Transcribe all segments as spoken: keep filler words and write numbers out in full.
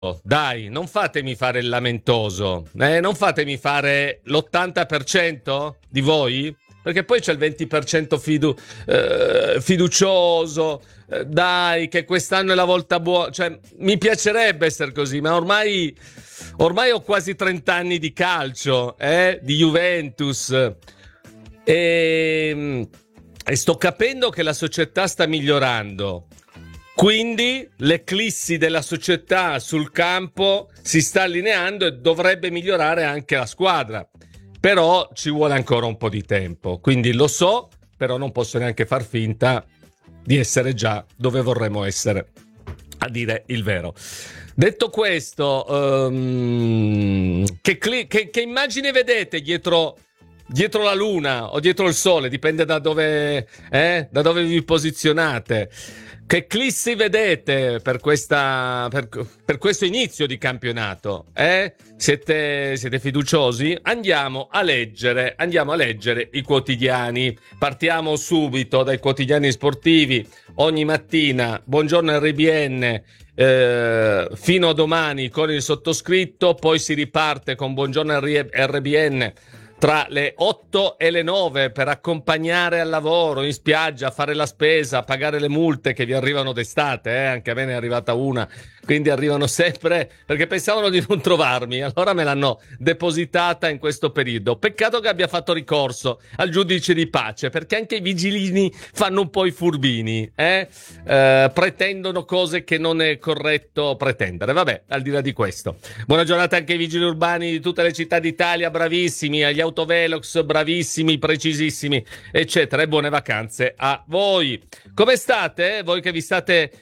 Dai, non fatemi fare il lamentoso, eh? Non fatemi fare l'ottanta per cento di voi, perché poi c'è il venti per cento fidu- eh, fiducioso, eh, dai, che quest'anno è la volta buona. Cioè, mi piacerebbe essere così, ma ormai, ormai ho quasi trenta anni di calcio, eh? Di Juventus, e, e sto capendo che la società sta migliorando. Quindi l'eclissi della società sul campo si sta allineando e dovrebbe migliorare anche la squadra. Però ci vuole ancora un po' di tempo. Quindi lo so, però non posso neanche far finta di essere già dove vorremmo essere, a dire il vero. Detto questo, um, che, cli- che, che immagine vedete dietro... dietro la luna o dietro il sole, dipende da dove, eh, da dove vi posizionate. Che eclissi vedete per, questa, per, per questo inizio di campionato? Eh? Siete, siete fiduciosi? Andiamo a leggere, andiamo a leggere i quotidiani. Partiamo subito dai quotidiani sportivi. Ogni mattina, buongiorno R B N, eh, fino a domani con il sottoscritto, poi si riparte con buongiorno R B N tra le otto e le nove per accompagnare al lavoro, in spiaggia, a fare la spesa, a pagare le multe che vi arrivano d'estate, eh? Anche a me ne è arrivata una, quindi arrivano sempre, perché pensavano di non trovarmi, allora me l'hanno depositata in questo periodo. Peccato che abbia fatto ricorso al giudice di pace, perché anche i vigilini fanno un po' i furbini, eh? Eh, pretendono cose che non è corretto pretendere. Vabbè, al di là di questo. Buona giornata anche ai vigili urbani di tutte le città d'Italia, bravissimi, agli autovelox, bravissimi, precisissimi, eccetera, e buone vacanze a voi. Come state? Voi che vi state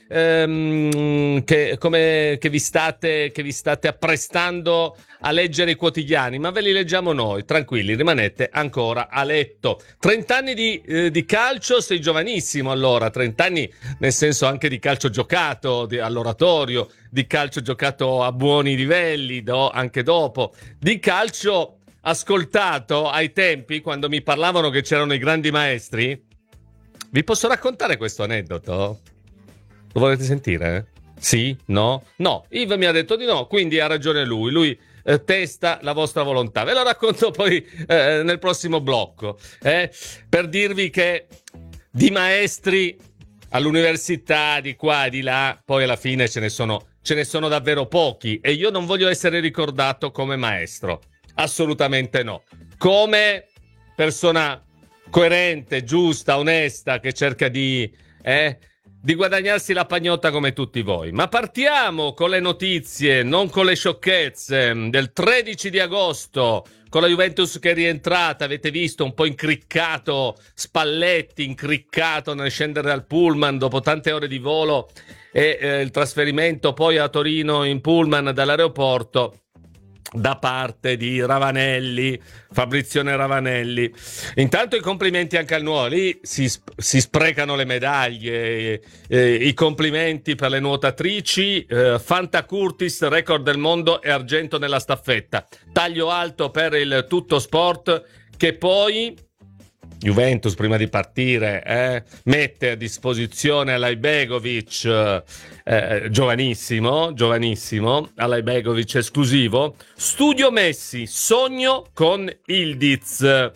ehm, che, come, che vi state che vi state apprestando a leggere i quotidiani, ma ve li leggiamo noi, tranquilli, rimanete ancora a letto. trenta anni di, eh, di calcio, sei giovanissimo allora, trenta anni nel senso anche di calcio giocato, di, all'oratorio, di calcio giocato a buoni livelli, do, anche dopo, di calcio ascoltato ai tempi quando mi parlavano che c'erano i grandi maestri. Vi posso raccontare questo aneddoto? Lo volete sentire? Sì? No? No, Yves mi ha detto di no, quindi ha ragione lui, lui eh, testa la vostra volontà. Ve lo racconto poi eh, nel prossimo blocco, eh? Per dirvi che di maestri all'università, di qua e di là, poi alla fine ce ne sono, ce ne sono davvero pochi, e io non voglio essere ricordato come maestro. Assolutamente no. Come persona coerente, giusta, onesta, che cerca di, eh, di guadagnarsi la pagnotta come tutti voi. Ma partiamo con le notizie, non con le sciocchezze, del tredici di agosto, con la Juventus che è rientrata. Avete visto un po' incriccato Spalletti, incriccato nel scendere dal pullman dopo tante ore di volo e eh, il trasferimento poi a Torino in pullman dall'aeroporto da parte di Ravanelli, Fabrizione Ravanelli. Intanto i complimenti anche al nuoto, lì si, si sprecano le medaglie, eh, i complimenti per le nuotatrici, eh, Fanta Curtis, record del mondo e argento nella staffetta, taglio alto per il tutto sport, che poi Juventus prima di partire eh, mette a disposizione Alajbegovic, eh, eh, giovanissimo, giovanissimo, Alajbegovic esclusivo, studio Messi, sogno con Ildiz.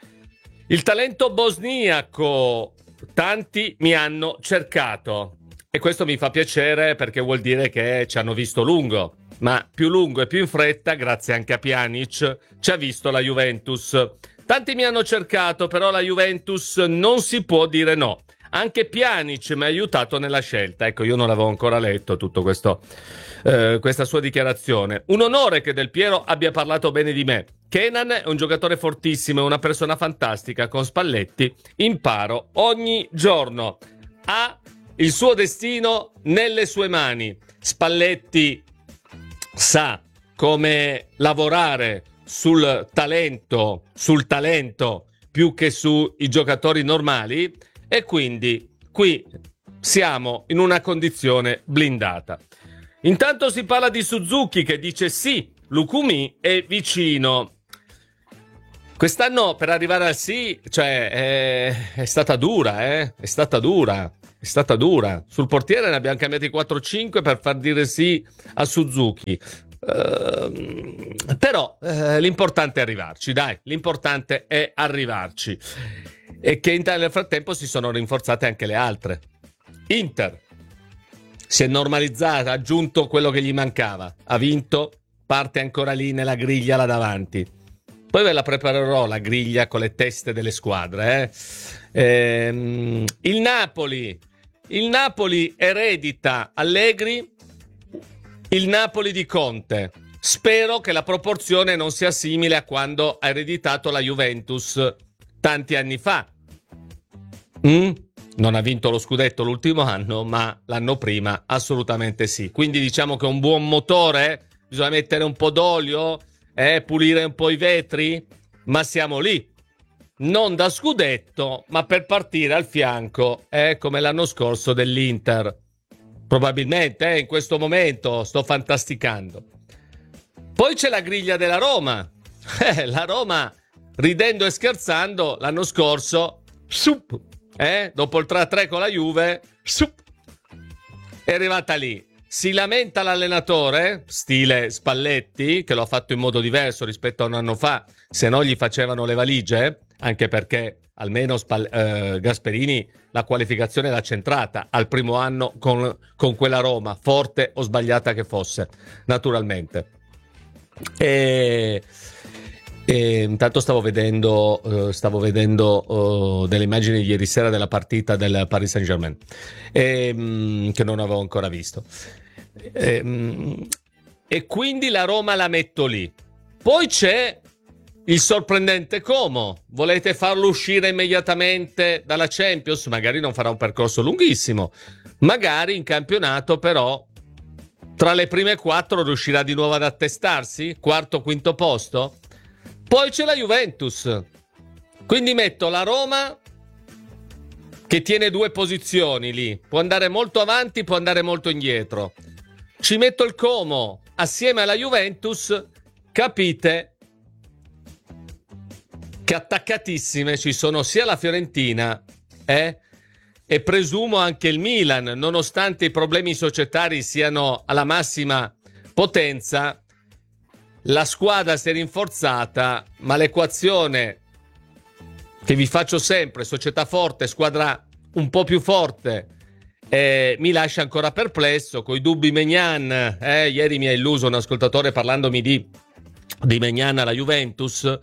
Il talento bosniaco, tanti mi hanno cercato, e questo mi fa piacere perché vuol dire che ci hanno visto lungo, ma più lungo e più in fretta, grazie anche a Pjanic, ci ha visto la Juventus. Tanti mi hanno cercato, però la Juventus non si può dire no. Anche Pjanic mi ha aiutato nella scelta. Ecco, io non l'avevo ancora letto tutto questo, eh, questa sua dichiarazione. Un onore che Del Piero abbia parlato bene di me. Kenan è un giocatore fortissimo, è una persona fantastica. Con Spalletti imparo ogni giorno. Ha il suo destino nelle sue mani. Spalletti sa come lavorare sul talento, sul talento più che sui giocatori normali, e quindi qui siamo in una condizione blindata. Intanto si parla di Suzuki che dice sì, Lukumi è vicino. Quest'anno per arrivare al sì, cioè è, è stata dura, eh? È stata dura. è stata dura. Sul portiere ne abbiamo cambiati quattro cinque per far dire sì a Suzuki. Uh, però uh, l'importante è arrivarci, dai, l'importante è arrivarci. E che in, nel frattempo si sono rinforzate anche le altre. Inter si è normalizzata, ha aggiunto quello che gli mancava, ha vinto, parte ancora lì nella griglia là davanti. Poi ve la preparerò la griglia con le teste delle squadre. Eh? Ehm, il Napoli, il Napoli eredita Allegri, il Napoli di Conte. Spero che la proporzione non sia simile a quando ha ereditato la Juventus tanti anni fa. Mm? Non ha vinto lo scudetto l'ultimo anno, ma l'anno prima assolutamente sì. Quindi diciamo che un buon motore, bisogna mettere un po' d'olio, eh, pulire un po' i vetri, ma siamo lì. Non da scudetto, ma per partire al fianco, eh, come l'anno scorso dell'Inter. Probabilmente, eh, in questo momento sto fantasticando. Poi c'è la griglia della Roma. Eh, la Roma, ridendo e scherzando, l'anno scorso, sup, eh, dopo il tre a tre con la Juve, sup, è arrivata lì. Si lamenta l'allenatore, stile Spalletti, che lo ha fatto in modo diverso rispetto a un anno fa, se no gli facevano le valigie, anche perché almeno Spal- eh, Gasperini la qualificazione l'ha centrata al primo anno con, con quella Roma, forte o sbagliata che fosse, naturalmente. E, e intanto stavo vedendo, uh, stavo vedendo uh, delle immagini di ieri sera della partita del Paris Saint-Germain, e, um, che non avevo ancora visto. E, um, e quindi la Roma la metto lì. Poi c'è il sorprendente Como. Volete farlo uscire immediatamente dalla Champions? Magari non farà un percorso lunghissimo, magari in campionato però tra le prime quattro riuscirà di nuovo ad attestarsi, quarto, quinto posto. Poi c'è la Juventus, quindi metto la Roma che tiene due posizioni lì, può andare molto avanti, può andare molto indietro. Ci metto il Como assieme alla Juventus, capite che attaccatissime ci sono sia la Fiorentina eh, e presumo anche il Milan, nonostante i problemi societari siano alla massima potenza. La squadra si è rinforzata, ma l'equazione che vi faccio sempre, società forte, squadra un po' più forte, eh, mi lascia ancora perplesso, coi dubbi Maignan. Eh, ieri mi ha illuso un ascoltatore parlandomi di, di Maignan alla Juventus.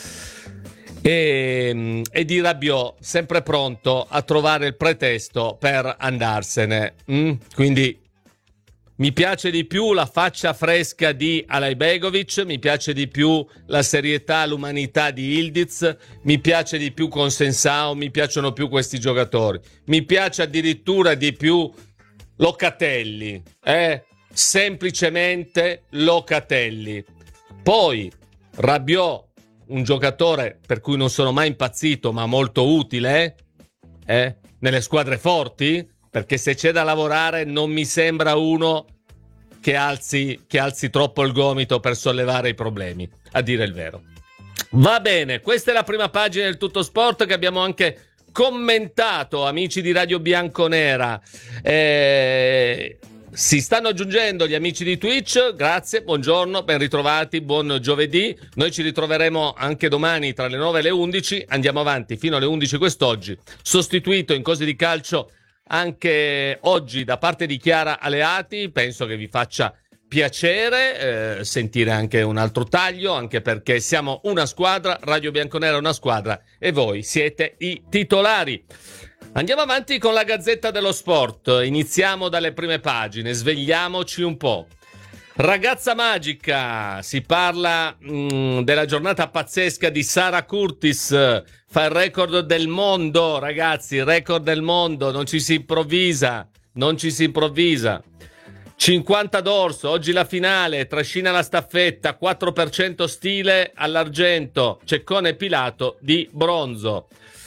E, e di Rabiot, sempre pronto a trovare il pretesto per andarsene. Mm? Quindi mi piace di più la faccia fresca di Alajbegovic, mi piace di più la serietà, l'umanità di Ildiz, mi piace di più Consensao, mi piacciono più questi giocatori, mi piace addirittura di più Locatelli, eh? semplicemente Locatelli. Poi Rabiot, un giocatore per cui non sono mai impazzito, ma molto utile eh? nelle squadre forti, perché se c'è da lavorare non mi sembra uno che alzi, che alzi troppo il gomito per sollevare i problemi, a dire il vero. Va bene, questa è la prima pagina del Tutto Sport che abbiamo anche commentato, amici di Radio Bianconera. Eh... Si stanno aggiungendo gli amici di Twitch, grazie, buongiorno, ben ritrovati, buon giovedì. Noi ci ritroveremo anche domani tra le nove e le undici, andiamo avanti fino alle undici quest'oggi, sostituito in Cose di Calcio anche oggi da parte di Chiara Aleati. Penso che vi faccia piacere eh, sentire anche un altro taglio, anche perché siamo una squadra, Radio Bianconera è una squadra e voi siete i titolari. Andiamo avanti con la Gazzetta dello Sport, iniziamo dalle prime pagine, svegliamoci un po'. Ragazza magica, si parla mh, della giornata pazzesca di Sara Curtis, fa il record del mondo, ragazzi, il record del mondo, non ci si improvvisa, non ci si improvvisa. cinquanta d'orso, oggi la finale, trascina la staffetta, quattro per cento stile all'argento, Ceccone Pilato di bronzo.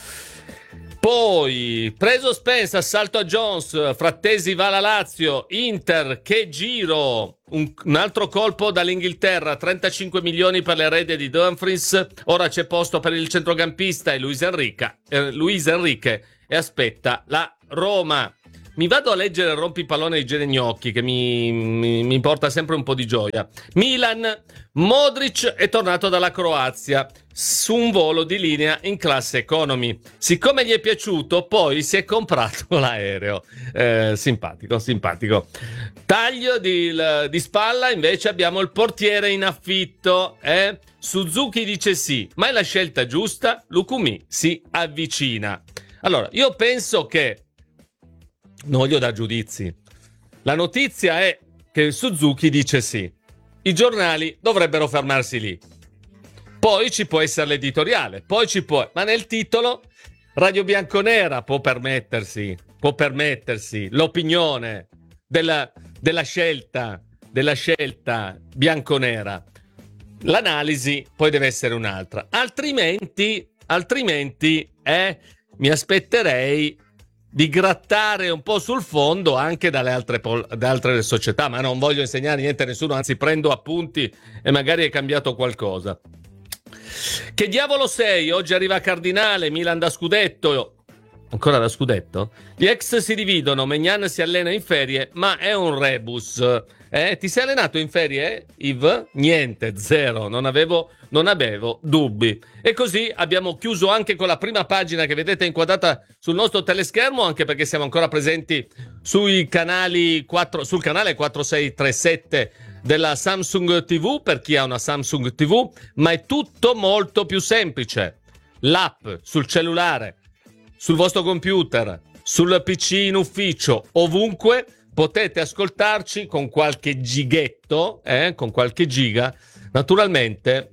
Poi, preso Spence, assalto a Jones, Frattesi va alla Lazio, Inter, che giro, un, un altro colpo dall'Inghilterra, trentacinque milioni per le redie di Dumfries, ora c'è posto per il centrocampista e Luis Enrique, eh, Luis Enrique e aspetta la Roma. mi vado a leggere il rompipallone di Gene Gnocchi, che mi, mi, mi porta sempre un po' di gioia. Milan, Modric è tornato dalla Croazia su un volo di linea in classe economy. Siccome gli è piaciuto, poi si è comprato l'aereo. Eh, simpatico, simpatico. Taglio di, di spalla, invece abbiamo il portiere in affitto. Eh? Suzuki dice sì, ma è la scelta giusta? Lukumi si avvicina. Allora, io penso che... non voglio dar giudizi. La notizia è che Suzuki dice sì. I giornali dovrebbero fermarsi lì. Poi ci può essere l'editoriale, poi ci può... ma nel titolo Radio Bianconera può permettersi, può permettersi l'opinione della, della scelta, della scelta bianconera. L'analisi poi deve essere un'altra. Altrimenti, altrimenti, eh, mi aspetterei di grattare un po' sul fondo anche dalle altre, pol- da altre società, ma non voglio insegnare niente a nessuno, anzi prendo appunti e magari è cambiato qualcosa. Che diavolo sei? Oggi arriva Cardinale, Milan da scudetto. Ancora da scudetto? Gli ex si dividono, Maignan si allena in ferie, ma è un rebus. Eh? Ti sei allenato in ferie, Yves? Niente, zero, non avevo, non avevo dubbi. E così abbiamo chiuso anche con la prima pagina che vedete inquadrata sul nostro teleschermo, anche perché siamo ancora presenti sui canali quattro, sul canale quattro sei tre sette della Samsung ti vu, per chi ha una Samsung ti vu, ma è tutto molto più semplice. L'app sul cellulare, sul vostro computer, sul P C in ufficio, ovunque potete ascoltarci con qualche gighetto, eh, con qualche giga, naturalmente,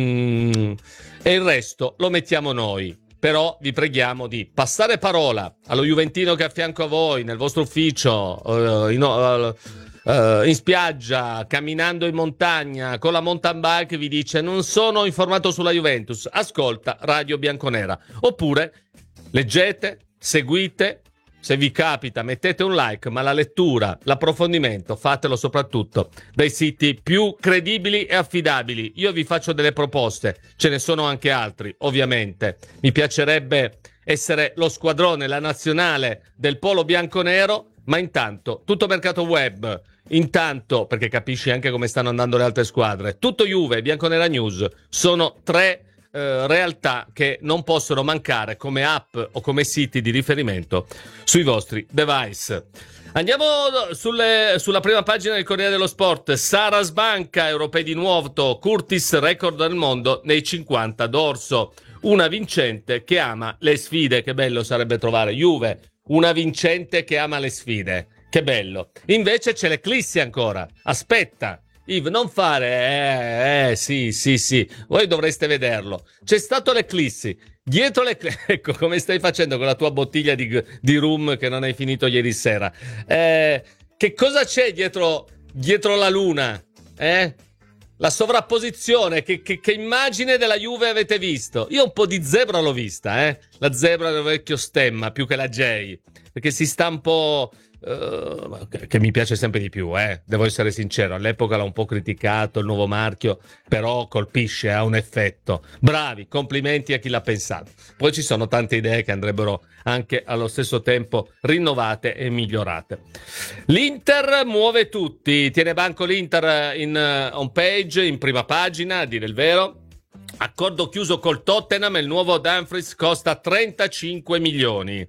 mm, e il resto lo mettiamo noi. Però vi preghiamo di passare parola allo juventino che è a fianco a voi, nel vostro ufficio, uh, in, uh, uh, in spiaggia, camminando in montagna, con la mountain bike, vi dice non sono informato sulla Juventus, ascolta Radio Bianconera. Oppure leggete, seguite, se vi capita mettete un like, ma la lettura, l'approfondimento fatelo soprattutto dai siti più credibili e affidabili. Io vi faccio delle proposte, ce ne sono anche altri ovviamente. Mi piacerebbe essere lo squadrone, la nazionale del polo bianconero, ma intanto tutto mercato web, intanto perché capisci anche come stanno andando le altre squadre, tutto Juve, Bianconera News, sono tre Uh, realtà che non possono mancare come app o come siti di riferimento sui vostri device. Andiamo sulle, sulla prima pagina del Corriere dello Sport. Sara Sbanca, europei di nuoto, Curtis record del mondo nei cinquanta d'orso, una vincente che ama le sfide. Che bello sarebbe trovare Juve, una vincente che ama le sfide, che bello. Invece c'è l'Eclissi ancora, aspetta Yves, non fare, eh, eh, sì, sì, sì, voi dovreste vederlo. C'è stato l'Eclissi, dietro l'Eclissi, ecco come stai facendo con la tua bottiglia di, di rum che non hai finito ieri sera. Eh, che cosa c'è dietro, dietro la luna? Eh? La sovrapposizione, che, che, che immagine della Juve avete visto? Io un po' di zebra l'ho vista, eh? La zebra del vecchio stemma, più che la J, perché si sta un po'... Uh, che mi piace sempre di più, eh? Devo essere sincero, all'epoca l'ho un po' criticato il nuovo marchio, però colpisce, ha un effetto. Bravi, complimenti a chi l'ha pensato. Poi ci sono tante idee che andrebbero anche allo stesso tempo rinnovate e migliorate. L'Inter muove tutti, tiene banco l'Inter in uh, home page, in prima pagina, a dire il vero. Accordo chiuso col Tottenham, il nuovo Dumfries costa trentacinque milioni.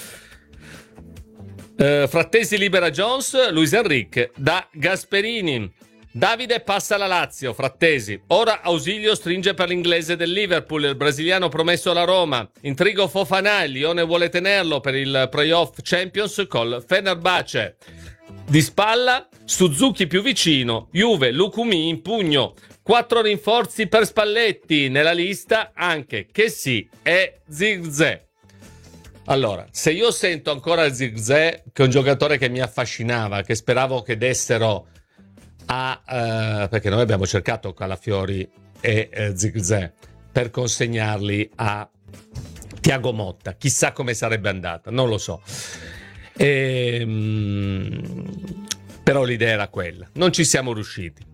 Uh, Frattesi libera Jones, Luis Enrique da Gasperini. Davide passa alla Lazio, Frattesi. Ora Ausilio stringe per l'inglese del Liverpool, il brasiliano promesso alla Roma. Intrigo Fofana, il Lione vuole tenerlo per il playoff Champions col Fenerbahce. Di spalla, Suzuki più vicino, Juve, Lukumi in pugno. Quattro rinforzi per Spalletti, nella lista anche Kessie e Zirkzee. Allora, se io sento ancora Zirkzee, che è un giocatore che mi affascinava, che speravo che dessero a... Uh, perché noi abbiamo cercato Calafiori e uh, Zirkzee per consegnarli a Thiago Motta. Chissà come sarebbe andata, non lo so. E, um, però l'idea era quella. Non ci siamo riusciti.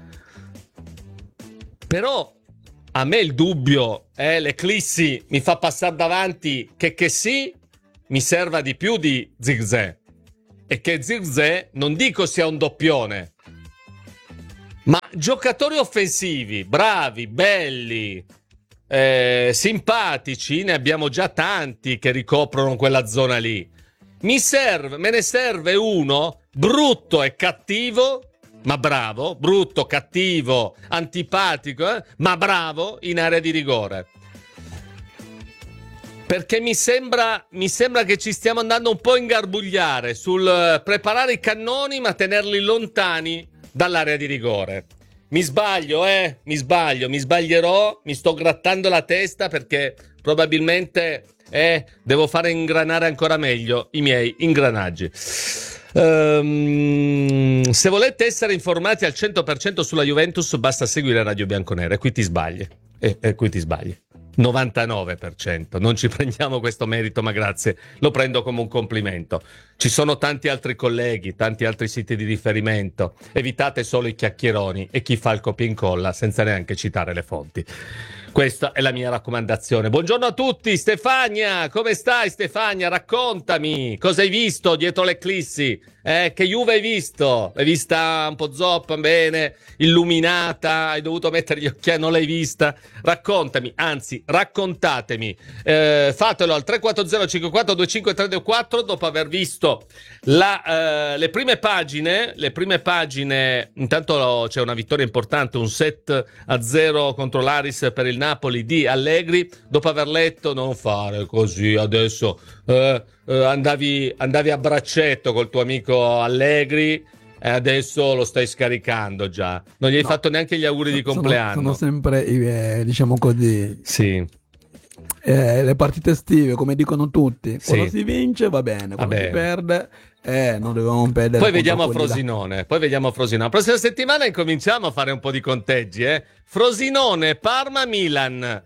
Però... a me il dubbio è eh, l'Eclissi mi fa passare davanti che che sì mi serva di più di Zirkzee. è che Zirkzee non dico sia un doppione, ma giocatori offensivi, bravi, belli, eh, simpatici, ne abbiamo già tanti che ricoprono quella zona lì. Mi serve, me ne serve uno brutto e cattivo, ma bravo, brutto, cattivo, antipatico, eh, ma bravo in area di rigore. Perché mi sembra, mi sembra che ci stiamo andando un po' a ingarbugliare sul uh, preparare i cannoni ma tenerli lontani dall'area di rigore. Mi sbaglio, eh? Mi sbaglio, mi sbaglierò, mi sto grattando la testa perché probabilmente eh, devo fare ingranare ancora meglio i miei ingranaggi. Um, se volete essere informati al cento per cento sulla Juventus basta seguire Radio Bianconera e qui ti sbagli. E, e qui ti sbagli. novantanove per cento, non ci prendiamo questo merito, ma grazie, lo prendo come un complimento. Ci sono tanti altri colleghi, tanti altri siti di riferimento, evitate solo i chiacchieroni e chi fa il copia e incolla senza neanche citare le fonti. Questa è la mia raccomandazione. Buongiorno a tutti, Stefania, come stai Stefania? Raccontami, cosa hai visto dietro le eclissi? Eh, che Juve hai visto? L'hai vista un po' zoppa, bene, illuminata, hai dovuto mettere gli occhiali, non l'hai vista? Raccontami, anzi, raccontatemi. Eh, fatelo al tre quattro zero cinque quattro due cinque tre due quattro dopo aver visto la, eh, le prime pagine, le prime pagine, intanto c'è una vittoria importante, un set a zero contro l'Aris per il Napoli di Allegri, dopo aver letto non fare così adesso eh, eh, andavi, andavi a braccetto col tuo amico Allegri e adesso lo stai scaricando già, non gli hai no. fatto neanche gli auguri di compleanno. Sono, sono sempre eh, diciamo così sì eh, le partite estive come dicono tutti, sì. Quando si vince va bene, quando Vabbè. si perde eh, non dovevamo perdere. Poi vediamo a Frosinone là. Poi vediamo a Frosinone. La prossima settimana incominciamo a fare un po' di conteggi, eh? Frosinone, Parma, Milan.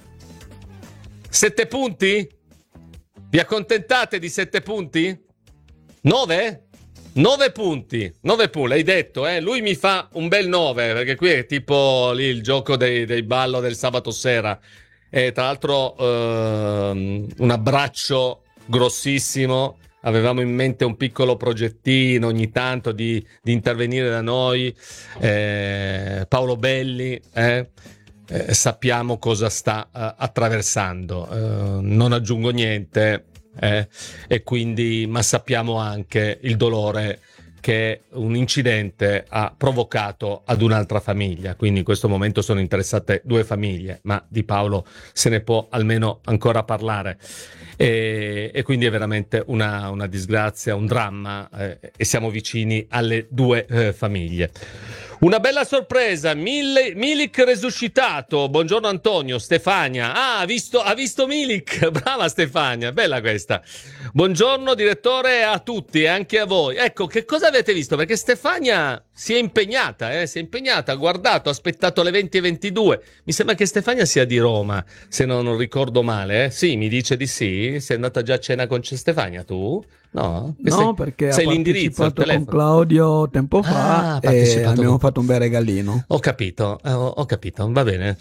Sette punti? Vi accontentate di sette punti? Nove? Nove punti. Nove punti, l'hai detto, eh? Lui mi fa un bel nove, perché qui è tipo lì il gioco dei, dei ballo del sabato sera. E tra l'altro ehm, un abbraccio grossissimo. Avevamo in mente un piccolo progettino ogni tanto di, di intervenire da noi. Eh, Paolo Belli, eh, eh, sappiamo cosa sta eh, attraversando. Eh, non aggiungo niente, eh, e quindi, ma sappiamo anche il dolore che un incidente ha provocato ad un'altra famiglia. Quindi in questo momento sono interessate due famiglie, ma di Paolo se ne può almeno ancora parlare. E, e quindi è veramente una, una disgrazia, un dramma, eh, e siamo vicini alle due eh, famiglie. Una bella sorpresa, Mil- Milik resuscitato. Buongiorno Antonio, Stefania. Ah, ha visto, ha visto Milik, brava Stefania, bella questa. Buongiorno direttore a tutti e anche a voi. Ecco, che cosa avete visto? Perché Stefania si è impegnata, eh? si è impegnata, ha guardato, ha aspettato le venti e ventidue. Mi sembra che Stefania sia di Roma, se non ricordo male. Eh? Sì, mi dice di sì. Sei andata già a cena con Stefania tu? No, no sei, perché sei ha l'indirizzo, partecipato con Claudio tempo fa ah, e abbiamo con... fatto un bel regalino. Ho capito, ho, ho capito, va bene.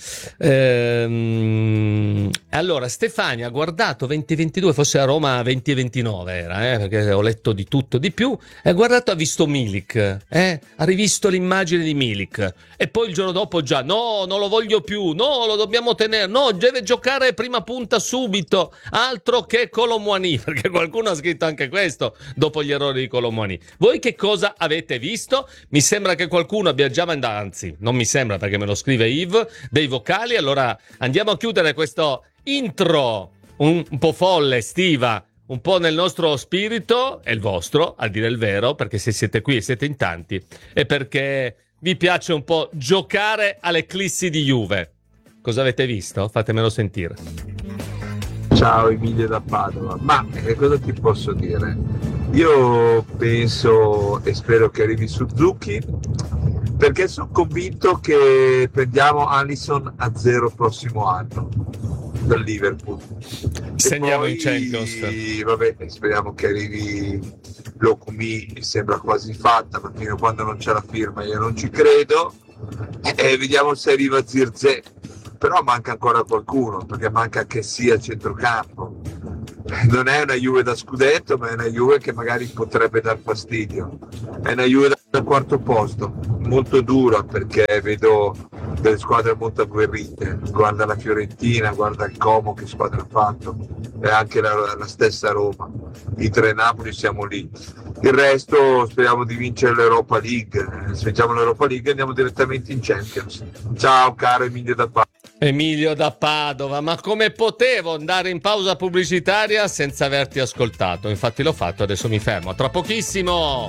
Ehm, allora, Stefania ha guardato venti e ventidue, forse a Roma venti e ventinove era, eh, perché ho letto di tutto, di più. Ha guardato, ha visto Milik, eh, ha rivisto l'immagine di Milik. E poi il giorno dopo già, no, non lo voglio più, no, lo dobbiamo tenere, no, deve giocare prima punta subito, altro che Kolo Muani, perché qualcuno ha scritto anche questo dopo gli errori di Kolo Muani. Voi che cosa avete visto? Mi sembra che qualcuno abbia già mandato, anzi non mi sembra perché me lo scrive Yves, dei vocali. Allora andiamo a chiudere questo intro un, un po' folle, estiva, un po' nel nostro spirito e il vostro, a dire il vero, perché se siete qui e siete in tanti è perché vi piace un po' giocare all'eclissi di Juve. Cosa avete visto? Fatemelo sentire. Ciao Emilio da Padova, ma che cosa ti posso dire? Io penso e spero che arrivi Suzuki, perché sono convinto che prendiamo Alisson a zero prossimo anno dal Liverpool. Segniamo poi, in Champions. Vabbè, speriamo che arrivi Locumi, mi sembra quasi fatta, ma fino a quando non c'è la firma io non ci credo. E vediamo se arriva Zirkzee. Però manca ancora qualcuno, perché manca che sia a centrocampo. non è una Juve da scudetto, ma è una Juve che magari potrebbe dar fastidio. È una Juve da quarto posto, molto dura, perché vedo delle squadre molto agguerrite. Guarda la Fiorentina, guarda il Como, che squadra ha fatto, e anche la, la stessa Roma. I tre Napoli siamo lì. Il resto speriamo di vincere l'Europa League. Se vinciamo l'Europa League andiamo direttamente in Champions. Ciao caro Emilio da Padova. Emilio da Padova, ma come potevo andare in pausa pubblicitaria senza averti ascoltato? Infatti l'ho fatto, adesso mi fermo. Tra pochissimo.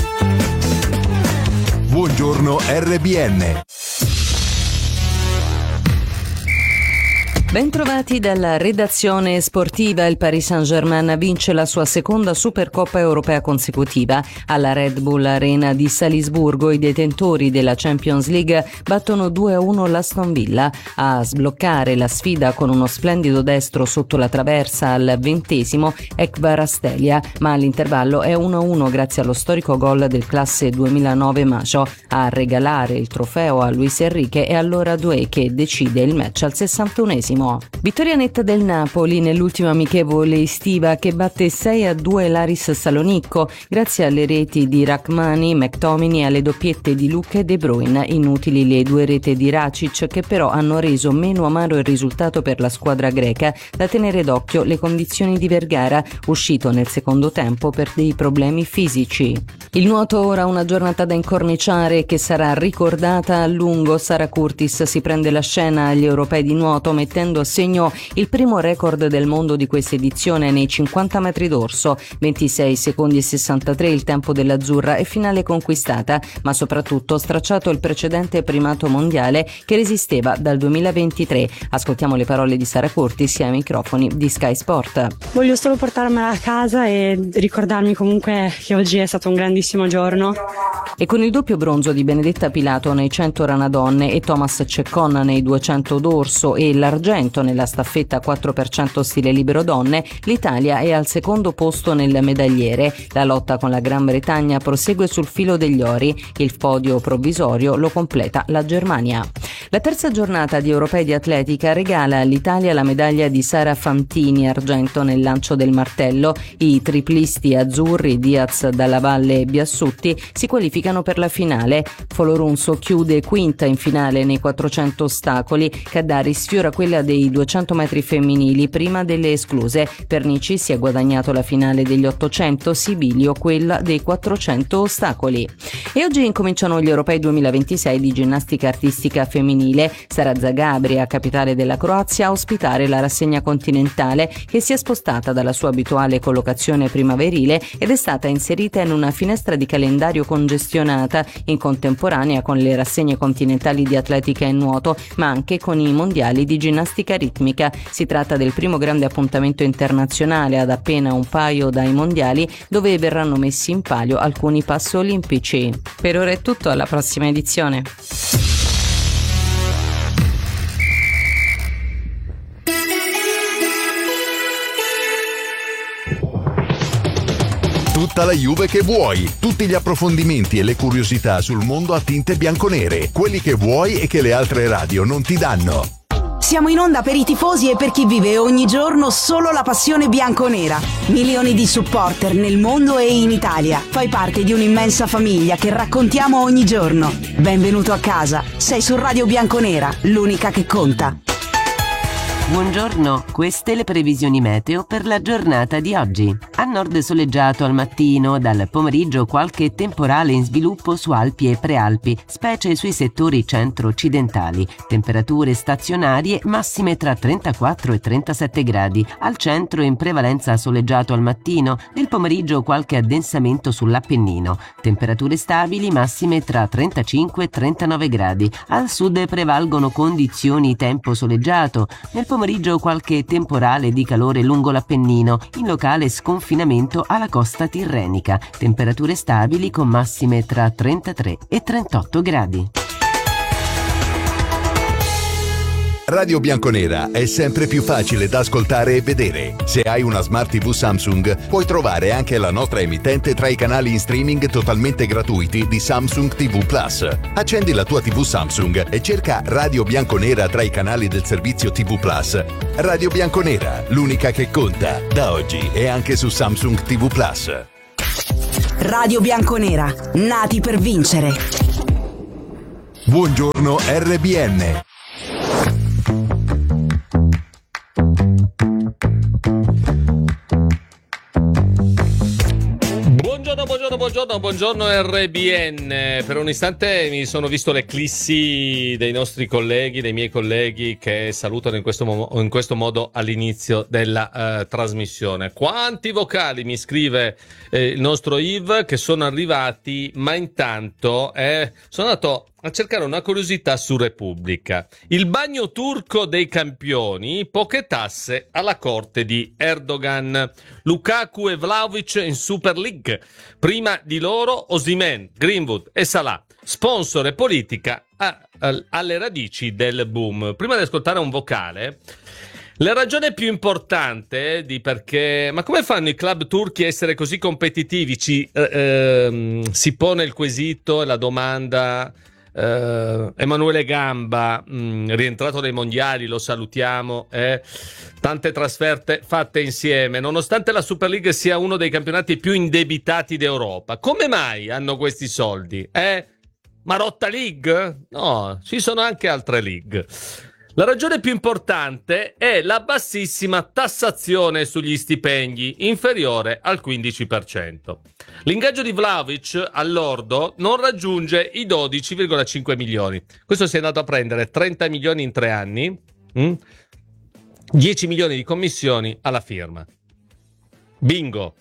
Buongiorno R B N. Bentrovati dalla redazione sportiva. Il Paris Saint-Germain vince la sua seconda Supercoppa europea consecutiva. Alla Red Bull Arena di Salisburgo i detentori della Champions League battono due a uno l'Aston Villa. A sbloccare la sfida con uno splendido destro sotto la traversa al ventesimo è Kvaratskhelia, ma all'intervallo è uno a uno grazie allo storico gol del classe duemilanove Maggio. A regalare il trofeo a Luis Enrique è allora Doué, che decide il match al sessantunesimo. Vittoria netta del Napoli nell'ultima amichevole estiva, che batte sei a due l'Aris Salonicco grazie alle reti di Rachmani, McTominay e alle doppiette di Luca e De Bruyne. Inutili le due rete di Racic, che però hanno reso meno amaro il risultato per la squadra greca. Da tenere d'occhio le condizioni di Vergara, uscito nel secondo tempo per dei problemi fisici. Il nuoto ora una giornata da incorniciare che sarà ricordata a lungo. Sara Curtis si prende la scena agli europei di nuoto mettendo a segno il primo record del mondo di questa edizione nei cinquanta metri d'orso, ventisei secondi e sessantatré il tempo dell'azzurra e finale conquistata, ma soprattutto stracciato il precedente primato mondiale che resisteva dal duemilaventitré. Ascoltiamo le parole di Sara Curtis ai microfoni di Sky Sport. Voglio solo portarmela a casa e ricordarmi comunque che oggi è stato un grandissimo giorno. E con il doppio bronzo di Benedetta Pilato nei cento rana donne e Thomas Ceccon nei duecento d'orso e l'argento nella staffetta quattro per cento stile libero donne, l'Italia è al secondo posto nel medagliere. La lotta con la Gran Bretagna prosegue sul filo degli ori. Il podio provvisorio lo completa la Germania. La terza giornata di Europei di Atletica regala all'Italia la medaglia di Sara Fantini, argento nel lancio del martello. I triplisti azzurri Diaz, Dalla Valle e Biassutti si qualificano per la finale. Folorunso chiude quinta in finale nei quattrocento ostacoli. Caddari sfiora quella dei duecento metri femminili prima delle escluse. Pernici si è guadagnato la finale degli ottocento, Sibilio quella dei quattrocento ostacoli. E oggi incominciano gli Europei duemilaventisei di ginnastica artistica femminile. Sarà Zagabria, capitale della Croazia, a ospitare la rassegna continentale, che si è spostata dalla sua abituale collocazione primaverile ed è stata inserita in una finestra di calendario congestionata in contemporanea con le rassegne continentali di atletica e nuoto, ma anche con i mondiali di ginnastica ritmica. Si tratta del primo grande appuntamento internazionale ad appena un paio dai mondiali, dove verranno messi in palio alcuni passi olimpici. Per ora è tutto, alla prossima edizione. Tutta la Juve che vuoi, tutti gli approfondimenti e le curiosità sul mondo a tinte bianconere, quelli che vuoi e che le altre radio non ti danno. Siamo in onda per i tifosi e per chi vive ogni giorno solo la passione bianconera. Milioni di supporter nel mondo e in Italia. Fai parte di un'immensa famiglia che raccontiamo ogni giorno. Benvenuto a casa. Sei su Radio Bianconera, l'unica che conta. Buongiorno, queste le previsioni meteo per la giornata di oggi. A nord soleggiato al mattino, dal pomeriggio qualche temporale in sviluppo su Alpi e Prealpi, specie sui settori centro-occidentali. Temperature stazionarie massime tra trentaquattro e trentasette gradi. Al centro in prevalenza soleggiato al mattino, nel pomeriggio qualche addensamento sull'Appennino. Temperature stabili massime tra trentacinque e trentanove gradi. Al sud prevalgono condizioni tempo soleggiato. Nel pomeriggio qualche temporale di calore lungo l'Appennino, in locale sconfinamento alla costa tirrenica. Temperature stabili con massime tra trentatré e trentotto gradi. Radio Bianconera è sempre più facile da ascoltare e vedere. Se hai una Smart tivù Samsung, puoi trovare anche la nostra emittente tra i canali in streaming totalmente gratuiti di Samsung tivù Plus. Accendi la tua tivù Samsung e cerca Radio Bianconera tra i canali del servizio tivù Plus. Radio Bianconera, l'unica che conta, da oggi e anche su Samsung tivù Plus. Radio Bianconera, nati per vincere. Buongiorno R B N. Buongiorno, buongiorno, buongiorno, buongiorno R B N. Per un istante mi sono visto l'eclissi dei nostri colleghi, dei miei colleghi che salutano in questo, mo- in questo modo all'inizio della uh, trasmissione. Quanti vocali mi scrive eh, il nostro Yves che sono arrivati, ma intanto eh, sono andato a cercare una curiosità su Repubblica. Il bagno turco dei campioni, poche tasse alla corte di Erdogan. Lukaku e Vlahovic in Super League. Prima di loro Osimhen, Greenwood e Salah. Sponsor e politica a, a, alle radici del boom. Prima di ascoltare un vocale, la ragione più importante di perché... Ma come fanno i club turchi a essere così competitivi? Ci, eh, eh, si pone il quesito e la domanda... Uh, Emanuele Gamba, mh, rientrato dai mondiali, lo salutiamo, eh? Tante trasferte fatte insieme, nonostante la Super League sia uno dei campionati più indebitati d'Europa. Come mai hanno questi soldi? Eh? Marotta League? No, ci sono anche altre league. La ragione più importante è la bassissima tassazione sugli stipendi, inferiore al quindici per cento. L'ingaggio di Vlahovic al lordo non raggiunge i dodici virgola cinque milioni. Questo si è andato a prendere trenta milioni in tre anni, hm? dieci milioni di commissioni alla firma. Bingo!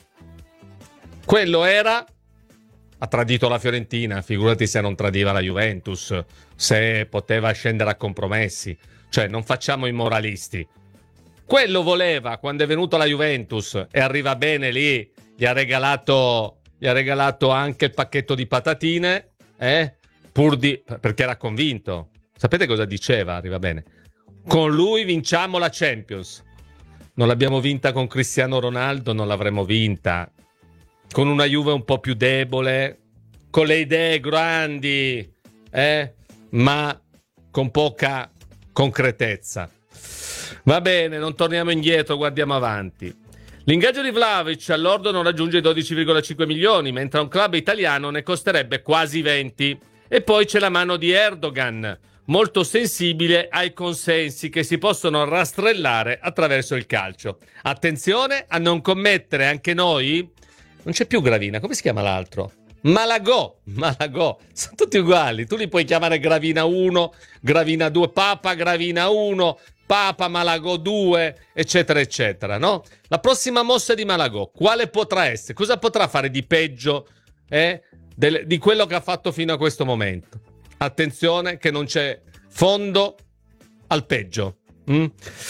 Quello era... Ha tradito la Fiorentina, figurati se non tradiva la Juventus, se poteva scendere a compromessi. Cioè, non facciamo i moralisti. Quello voleva quando è venuto alla Juventus e arriva bene lì, gli ha regalato, gli ha regalato anche il pacchetto di patatine, eh? Pur di, perché era convinto. Sapete cosa diceva? Arriva bene. Con lui vinciamo la Champions. Non l'abbiamo vinta con Cristiano Ronaldo, non l'avremmo vinta. Con una Juve un po' più debole, con le idee grandi, eh? Ma con poca concretezza. Va bene, non torniamo indietro, guardiamo avanti. L'ingaggio di Vlahovic al lordo non raggiunge i dodici virgola cinque milioni, mentre a un club italiano ne costerebbe quasi venti. E poi c'è la mano di Erdogan, molto sensibile ai consensi che si possono rastrellare attraverso il calcio. Attenzione a non commettere anche noi... Non c'è più Gravina, come si chiama l'altro? Malagò, Malagò, sono tutti uguali, tu li puoi chiamare Gravina uno, Gravina due, Papa Gravina uno, Papa Malagò due, eccetera, eccetera, no? La prossima mossa di Malagò, quale potrà essere? Cosa potrà fare di peggio eh, del, di quello che ha fatto fino a questo momento? Attenzione che non c'è fondo al peggio. Mm?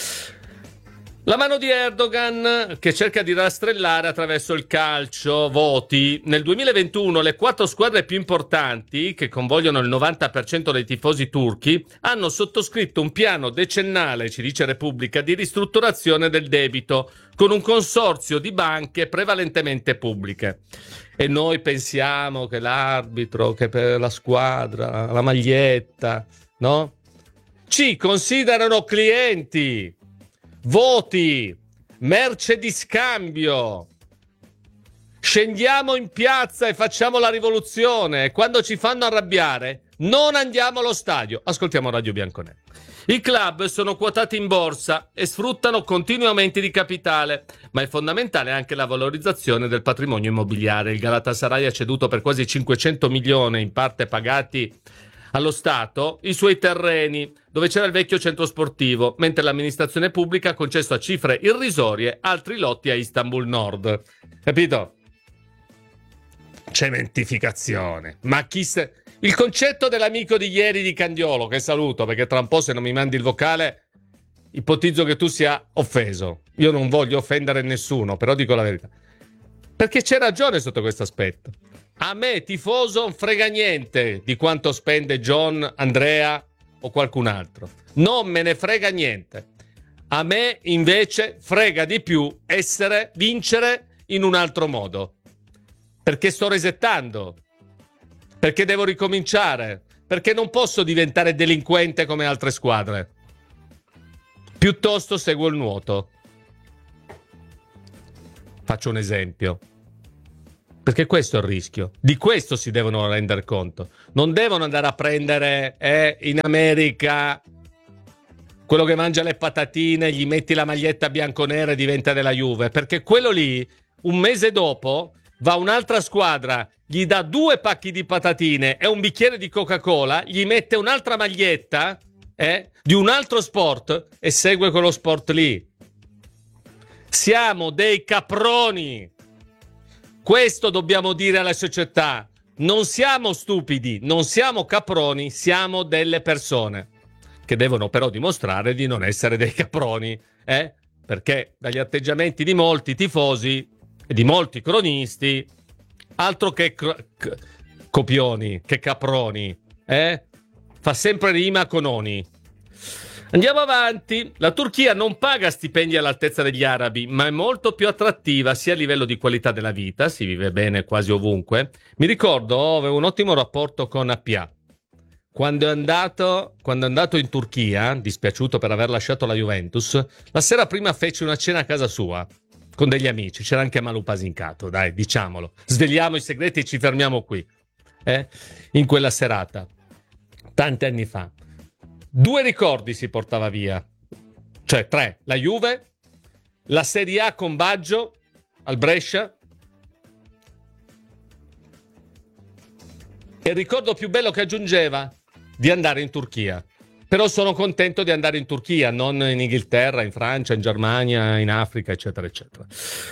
La mano di Erdogan che cerca di rastrellare attraverso il calcio voti. Nel duemilaventuno le quattro squadre più importanti, che convogliano il novanta per cento dei tifosi turchi, hanno sottoscritto un piano decennale, ci dice Repubblica, di ristrutturazione del debito con un consorzio di banche prevalentemente pubbliche. E noi pensiamo che l'arbitro, che per la squadra, la maglietta, no? Ci considerano clienti. Voti, merce di scambio. Scendiamo in piazza e facciamo la rivoluzione. E quando ci fanno arrabbiare, non andiamo allo stadio. Ascoltiamo Radio Bianconera. I club sono quotati in borsa e sfruttano continui aumenti di capitale, ma è fondamentale anche la valorizzazione del patrimonio immobiliare. Il Galatasaray ha ceduto per quasi cinquecento milioni, in parte pagati allo Stato, i suoi terreni dove c'era il vecchio centro sportivo, mentre l'amministrazione pubblica ha concesso a cifre irrisorie altri lotti a Istanbul Nord. Capito? Cementificazione. Ma chi se... Il concetto dell'amico di ieri di Candiolo, che saluto perché tra un po' se non mi mandi il vocale ipotizzo che tu sia offeso. Io non voglio offendere nessuno, però dico la verità. Perché c'è ragione sotto questo aspetto. A me, tifoso, non frega niente di quanto spende John, Andrea o qualcun altro. Non me ne frega niente. A me invece frega di più essere, vincere in un altro modo. Perché sto resettando. Perché devo ricominciare. Perché non posso diventare delinquente come altre squadre. Piuttosto seguo il nuoto. Faccio un esempio. Perché questo è il rischio. Di questo si devono rendere conto. Non devono andare a prendere eh, in America quello che mangia le patatine, gli metti la maglietta bianconera e diventa della Juve. Perché quello lì, un mese dopo, va un'altra squadra, gli dà due pacchi di patatine e un bicchiere di Coca-Cola, gli mette un'altra maglietta eh, di un altro sport e segue quello sport lì. Siamo dei caproni. Questo dobbiamo dire alla società. Non siamo stupidi, non siamo caproni, siamo delle persone che devono però dimostrare di non essere dei caproni, eh? Perché dagli atteggiamenti di molti tifosi e di molti cronisti, altro che cr- c- copioni, che caproni, eh? Fa sempre rima con oni. Andiamo avanti. La Turchia non paga stipendi all'altezza degli arabi, ma è molto più attrattiva sia a livello di qualità della vita, si vive bene quasi ovunque. Mi ricordo, avevo un ottimo rapporto con A P A. Quando è andato, quando è andato in Turchia, dispiaciuto per aver lasciato la Juventus, la sera prima fece una cena a casa sua con degli amici. C'era anche Malou Pasincato, dai, diciamolo. Sveliamo i segreti e ci fermiamo qui. Eh? In quella serata, tanti anni fa. Due ricordi si portava via, cioè tre: la Juve, la Serie A con Baggio al Brescia e il ricordo più bello che aggiungeva di andare in Turchia. Però sono contento di andare in Turchia, non in Inghilterra, in Francia, in Germania, in Africa, eccetera, eccetera.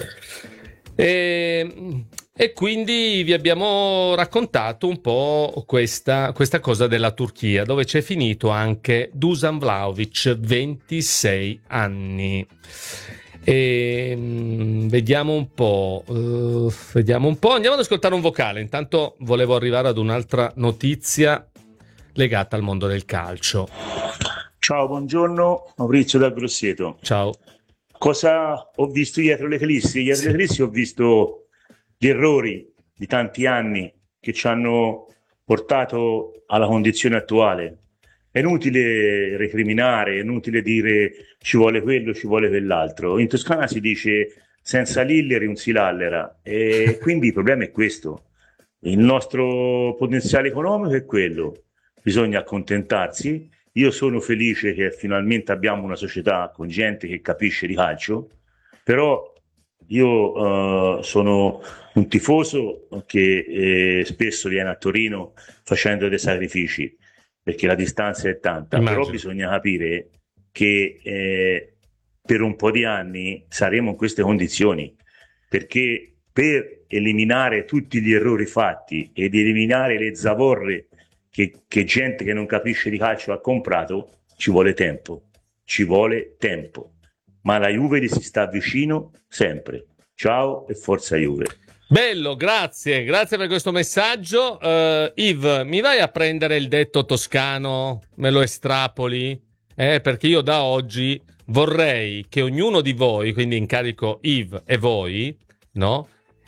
E, e quindi vi abbiamo raccontato un po' questa, questa cosa della Turchia, dove c'è finito anche Dusan Vlahovic, ventisei anni. E, mh, vediamo un po', uh, vediamo un po', andiamo ad ascoltare un vocale. Intanto volevo arrivare ad un'altra notizia legata al mondo del calcio. Ciao, buongiorno, Maurizio da Grosseto. Ciao. Cosa ho visto dietro le clissi? Dietro Sì. le clissi ho visto gli errori di tanti anni che ci hanno portato alla condizione attuale. È inutile recriminare, è inutile dire ci vuole quello, ci vuole quell'altro. In Toscana si dice senza lilleri non si lallera, e quindi il problema è questo. Il nostro potenziale economico è quello. Bisogna accontentarsi. Io sono felice che finalmente abbiamo una società con gente che capisce di calcio, però io uh, sono un tifoso che eh, spesso viene a Torino facendo dei sacrifici, perché la distanza è tanta. Immagino. Però bisogna capire che eh, per un po' di anni saremo in queste condizioni, perché per eliminare tutti gli errori fatti ed eliminare le zavorre Che, che gente che non capisce di calcio ha comprato, ci vuole tempo, ci vuole tempo, ma la Juve si sta vicino sempre. Ciao e forza Juve. Bello, grazie, grazie per questo messaggio. uh, Yves, mi vai a prendere il detto toscano, me lo estrapoli? Eh, perché io da oggi vorrei che ognuno di voi, quindi incarico Yves e voi, no,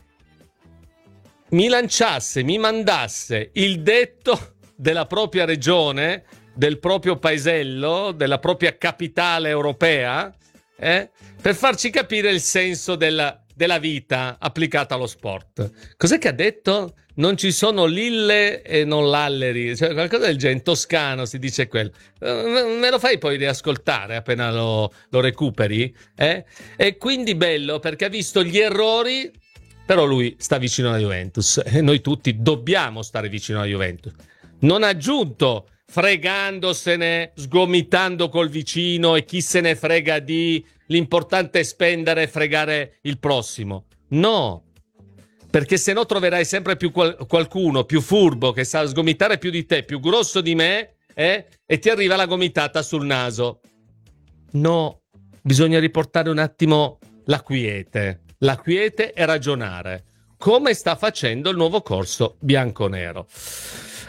mi lanciasse, mi mandasse il detto della propria regione, del proprio paesello, della propria capitale europea, eh, per farci capire il senso della, della vita applicata allo sport. Cos'è che ha detto? Non ci sono lille e non lalleri, cioè qualcosa del genere, in toscano si dice quello. Me lo fai poi riascoltare appena lo, lo recuperi? Eh? E quindi bello, perché ha visto gli errori, però lui sta vicino alla Juventus e noi tutti dobbiamo stare vicino alla Juventus. Non ha aggiunto fregandosene, sgomitando col vicino e chi se ne frega di, l'importante è spendere e fregare il prossimo. No, perché se no troverai sempre più qual- qualcuno più furbo che sa sgomitare più di te, più grosso di me, eh? E ti arriva la gomitata sul naso. No, bisogna riportare un attimo la quiete, la quiete e ragionare, come sta facendo il nuovo corso bianconero.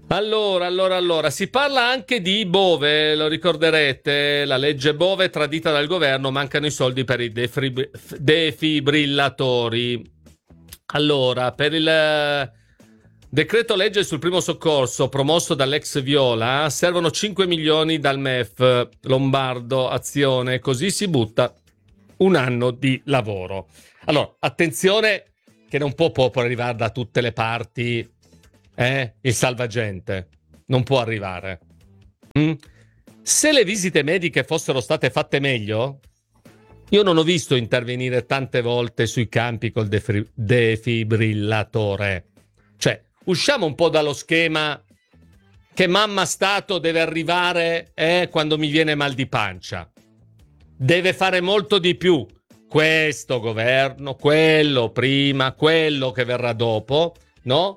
Allora, allora, allora, si parla anche di Bove, lo ricorderete, la legge Bove tradita dal governo, mancano i soldi per i defib- defibrillatori. Allora, per il decreto legge sul primo soccorso promosso dall'ex Viola servono cinque milioni dal M E F Lombardo Azione, così si butta un anno di lavoro. Allora, attenzione che non può, può arrivare da tutte le parti eh, il salvagente, non può arrivare. Mm? Se le visite mediche fossero state fatte meglio, io non ho visto intervenire tante volte sui campi col defri- defibrillatore. Cioè, usciamo un po' dallo schema che mamma Stato deve arrivare eh, quando mi viene mal di pancia. Deve fare molto di più. Questo governo, quello prima, quello che verrà dopo, no?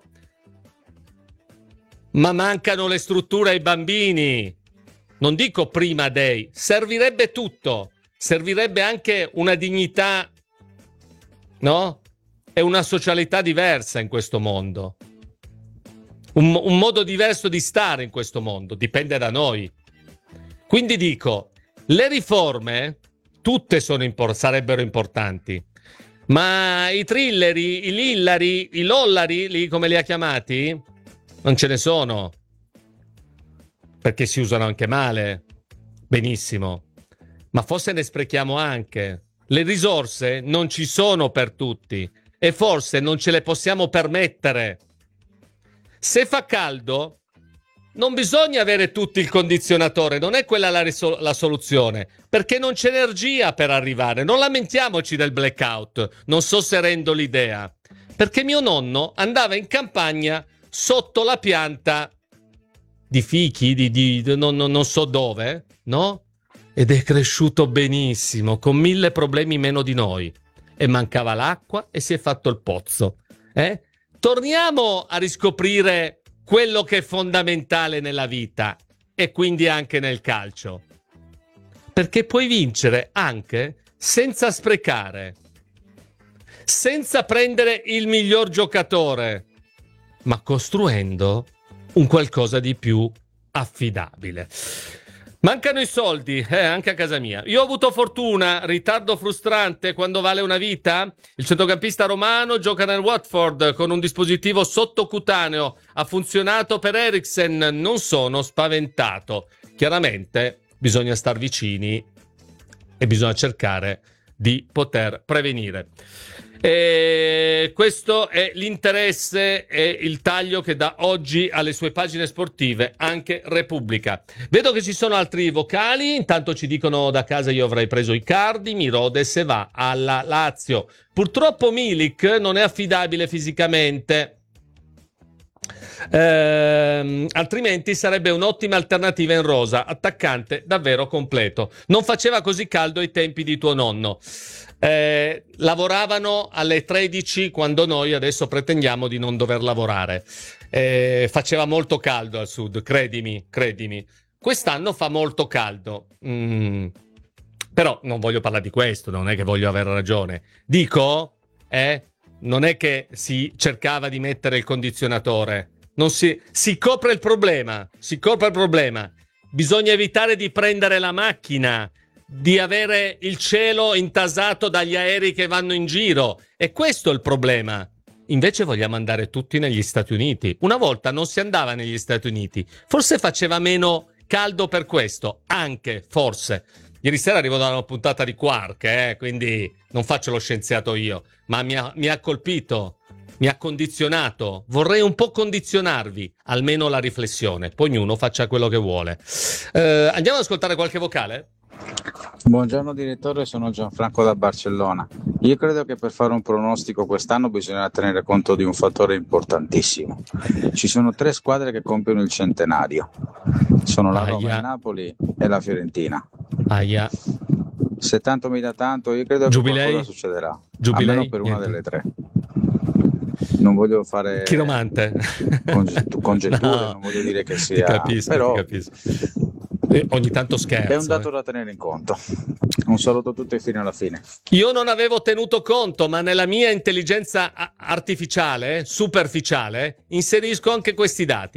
Ma mancano le strutture ai bambini. Non dico prima dei, servirebbe tutto. Servirebbe anche una dignità, no? E una socialità diversa in questo mondo. Un, un modo diverso di stare in questo mondo, dipende da noi. Quindi dico, le riforme, tutte sono impor- sarebbero importanti, ma i trilleri, i lillari, i lollari, lì come li ha chiamati, non ce ne sono, perché si usano anche male, benissimo, ma forse ne sprechiamo anche. Le risorse non ci sono per tutti e forse non ce le possiamo permettere. Se fa caldo, non bisogna avere tutti il condizionatore, non è quella la, risol- la soluzione, perché non c'è energia per arrivare. Non lamentiamoci del blackout, non so se rendo l'idea, perché mio nonno andava in campagna sotto la pianta di fichi, di, di, di non, non, non so dove, no? Ed è cresciuto benissimo, con mille problemi meno di noi. E mancava l'acqua e si è fatto il pozzo. Eh? Torniamo a riscoprire quello che è fondamentale nella vita e quindi anche nel calcio. Perché puoi vincere anche senza sprecare, senza prendere il miglior giocatore, ma costruendo un qualcosa di più affidabile. Mancano i soldi, eh, anche a casa mia. Io ho avuto fortuna, ritardo frustrante quando vale una vita. Il centrocampista romano gioca nel Watford con un dispositivo sottocutaneo. Ha funzionato per Eriksen, non sono spaventato. Chiaramente bisogna star vicini e bisogna cercare di poter prevenire. E questo è l'interesse e il taglio che dà oggi alle sue pagine sportive anche Repubblica. Vedo che ci sono altri vocali, intanto ci dicono da casa: io avrei preso Icardi, Mirodes e va alla Lazio. Purtroppo Milik non è affidabile fisicamente, ehm, altrimenti sarebbe un'ottima alternativa in rosa, attaccante davvero completo. Non faceva così caldo ai tempi di tuo nonno. Eh, lavoravano alle tredici quando noi adesso pretendiamo di non dover lavorare. Eh, faceva molto caldo al sud, credimi, credimi. Quest'anno fa molto caldo. Mm. Però non voglio parlare di questo, non è che voglio avere ragione. Dico, eh, non è che si cercava di mettere il condizionatore. Non si, si copre il problema, si copre il problema. Bisogna evitare di prendere la macchina, di avere il cielo intasato dagli aerei che vanno in giro. E questo è il problema. Invece vogliamo andare tutti negli Stati Uniti. Una volta non si andava negli Stati Uniti. Forse faceva meno caldo per questo. Anche, forse. Ieri sera arrivo da una puntata di Quark, eh, quindi non faccio lo scienziato io. Ma mi ha, mi ha colpito, mi ha condizionato. Vorrei un po' condizionarvi, almeno la riflessione. Poi ognuno faccia quello che vuole. Eh, andiamo ad ascoltare qualche vocale? Buongiorno direttore, sono Gianfranco da Barcellona. Io credo che per fare un pronostico quest'anno bisogna tenere conto di un fattore importantissimo. Ci sono tre squadre che compiono il centenario. Sono la Roma, Aia. il Napoli e la Fiorentina. Aia. Se tanto mi dà tanto, io credo Giubilei? che qualcosa succederà. Giubilei? Almeno per una Niente. delle tre. Non voglio fare Chiromante. conget- congetture, No, non voglio dire che ti sia... capisco, però ti capisco. Eh, ogni tanto scherzo. è un dato eh. da tenere in conto. Un saluto a tutti fino alla fine. Io non avevo tenuto conto, ma nella mia intelligenza a- artificiale, superficiale, inserisco anche questi dati.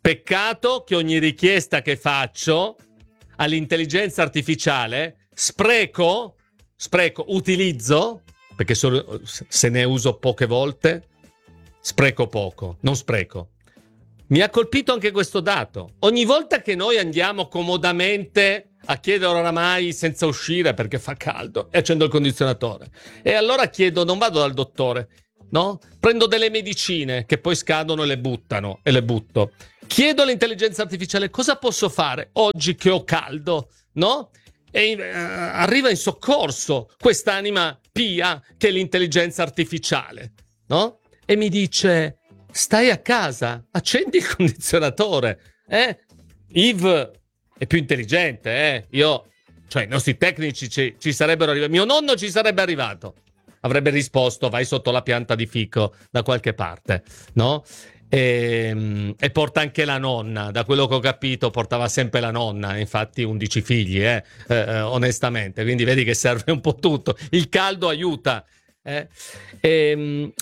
Peccato che ogni richiesta che faccio all'intelligenza artificiale spreco, spreco, utilizzo, perché solo, se ne uso poche volte, spreco poco, non spreco. Mi ha colpito anche questo dato. Ogni volta che noi andiamo comodamente a chiedere oramai senza uscire perché fa caldo e accendo il condizionatore, e allora chiedo, non vado dal dottore, no? Prendo delle medicine che poi scadono e le buttano e le butto. Chiedo all'intelligenza artificiale cosa posso fare oggi che ho caldo, no? E uh, arriva in soccorso quest'anima pia che è l'intelligenza artificiale, no? E mi dice: stai a casa, accendi il condizionatore, eh? Yves è più intelligente, eh? Io, cioè i nostri tecnici ci, ci sarebbero arrivati, mio nonno ci sarebbe arrivato, avrebbe risposto: vai sotto la pianta di fico da qualche parte, no? E, e porta anche la nonna, da quello che ho capito portava sempre la nonna, infatti undici figli, eh? Eh, onestamente, quindi vedi che serve un po' tutto, il caldo aiuta, eh? E,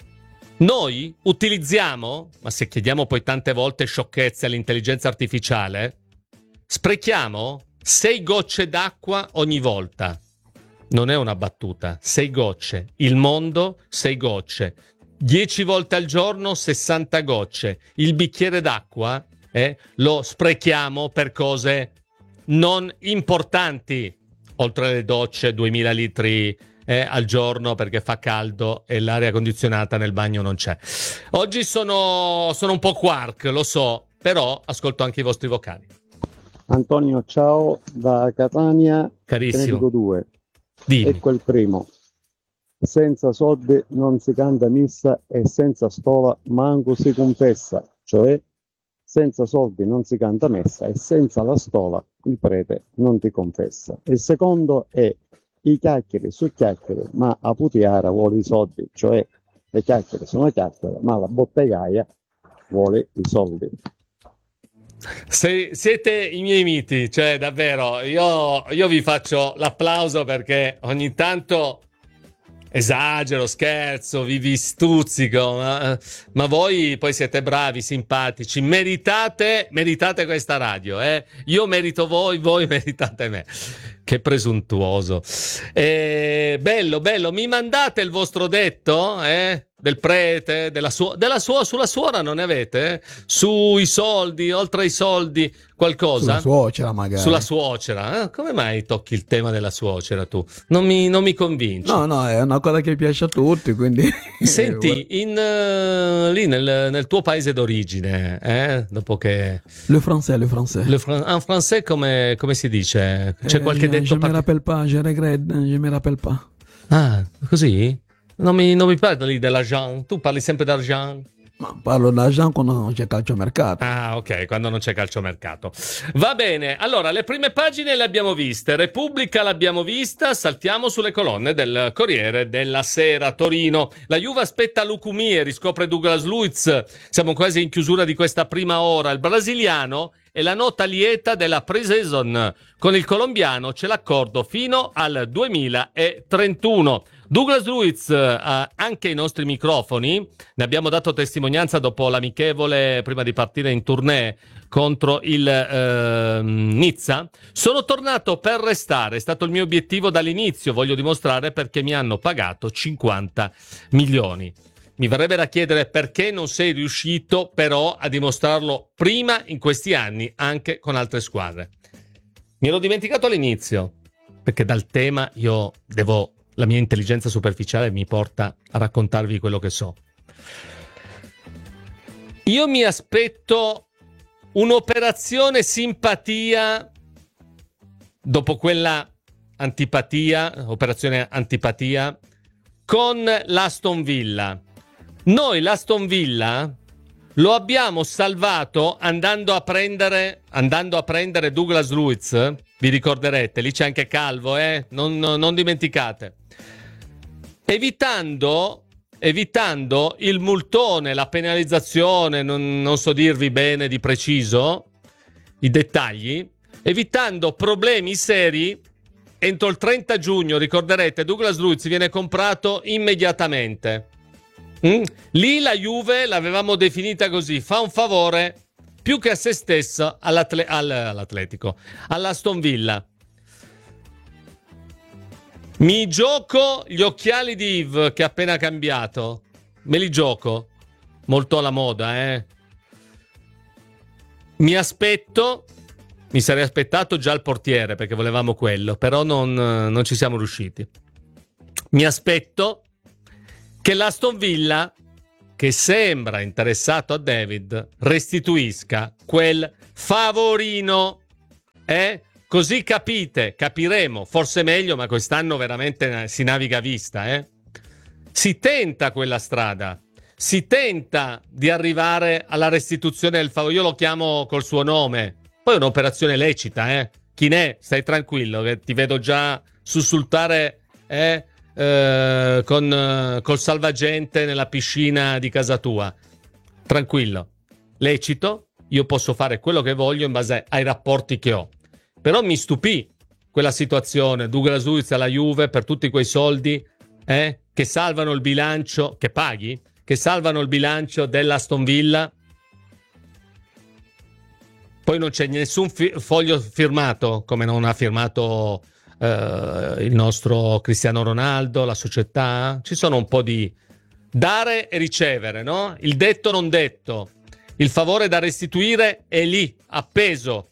noi utilizziamo, ma se chiediamo poi tante volte sciocchezze all'intelligenza artificiale, sprechiamo sei gocce d'acqua ogni volta. Non è una battuta, sei gocce. Il mondo, sei gocce. dieci volte al giorno, sessanta gocce. Il bicchiere d'acqua eh, lo sprechiamo per cose non importanti. Oltre alle docce, duemila litri Eh, al giorno perché fa caldo e l'aria condizionata nel bagno non c'è. Oggi sono, sono un po' quark, lo so, però ascolto anche i vostri vocali. Antonio, ciao da Catania. Carissimo. Te ne dico due. Dimmi. Ecco il primo: senza soldi non si canta missa e senza stola manco si confessa, cioè senza soldi non si canta messa e senza la stola il prete non ti confessa. Il secondo è: i chiacchiere su chiacchiere, ma a Putiara vuole i soldi, cioè le chiacchiere sono chiacchiere, ma la bottegaia vuole i soldi. Se, siete i miei miti, cioè davvero, io, io vi faccio l'applauso perché ogni tanto esagero, scherzo, vi, vi stuzzico, ma, ma voi poi siete bravi, simpatici, meritate, meritate questa radio, eh? Io merito voi, voi meritate me. Che presuntuoso. Eh, bello, bello. Mi mandate il vostro detto, eh? Del prete, della sua, della sua, sulla suora non ne avete? Eh? Sui soldi, oltre ai soldi, qualcosa? Sulla suocera magari. Sulla suocera. Eh? Come mai tocchi il tema della suocera tu? Non mi, non mi convinci. No, no, è una cosa che piace a tutti, quindi... Senti, in, uh, lì nel, nel tuo paese d'origine, eh? Dopo che... Le français, le français. Le fran- en français come, come si dice? C'è eh, qualche je, detto... Je me rappelle pas, je regrette, je me rappelle pas. Ah, così? Non mi, non mi parli dell'argent? Tu parli sempre d'argent? Ma parlo d'argent quando non c'è calciomercato. Ah, ok, quando non c'è calciomercato. Va bene, allora le prime pagine le abbiamo viste, Repubblica l'abbiamo vista, saltiamo sulle colonne del Corriere della Sera. Torino, la Juve aspetta Lucumí e riscopre Douglas Luiz. Siamo quasi in chiusura di questa prima ora. Il brasiliano è la nota lieta della pre-season. Con il colombiano c'è l'accordo fino al duemilatrentuno. Douglas Luiz, eh, anche ai nostri microfoni, ne abbiamo dato testimonianza dopo l'amichevole prima di partire in tournée contro il eh, Nizza. Sono tornato per restare, è stato il mio obiettivo dall'inizio, voglio dimostrare perché mi hanno pagato cinquanta milioni. Mi verrebbe da chiedere perché non sei riuscito però a dimostrarlo prima in questi anni anche con altre squadre. Mi ero dimenticato all'inizio, perché dal tema io devo... La mia intelligenza superficiale mi porta a raccontarvi quello che so. Io mi aspetto un'operazione simpatia dopo quella antipatia, operazione antipatia, con l'Aston Villa. Noi l'Aston Villa lo abbiamo salvato andando a prendere, andando a prendere Douglas Luiz. Vi ricorderete, lì c'è anche Calvo, eh? Non, non, non dimenticate. Evitando, evitando il multone, la penalizzazione, non, non so dirvi bene di preciso i dettagli, evitando problemi seri. Entro il trenta giugno, ricorderete, Douglas Luiz viene comprato immediatamente. Mm? Lì la Juve l'avevamo definita così: fa un favore, più che a se stesso all'atle- all'Atletico, all'Aston Villa. Mi gioco gli occhiali di Yves che ha appena cambiato. Me li gioco. Molto alla moda, eh. Mi aspetto, mi sarei aspettato già il portiere perché volevamo quello, però non, non ci siamo riusciti. Mi aspetto che l'Aston Villa, che sembra interessato a David, restituisca quel favorino, eh? Così capite, capiremo, forse meglio, ma quest'anno veramente si naviga a vista, eh? Si tenta quella strada, si tenta di arrivare alla restituzione del favore. Io lo chiamo col suo nome, poi è un'operazione lecita, eh? Chi ne? Stai tranquillo, che ti vedo già sussultare, eh? Eh, con eh, col salvagente nella piscina di casa tua. Tranquillo, lecito, io posso fare quello che voglio in base ai rapporti che ho. Però mi stupì quella situazione, Douglas Luiz alla Juve per tutti quei soldi, eh, che salvano il bilancio, che paghi, che salvano il bilancio dell'Aston Villa. Poi non c'è nessun fi- foglio firmato, come non ha firmato eh, il nostro Cristiano Ronaldo, la società. Ci sono un po' di dare e ricevere, no? Il detto non detto, il favore da restituire è lì, appeso.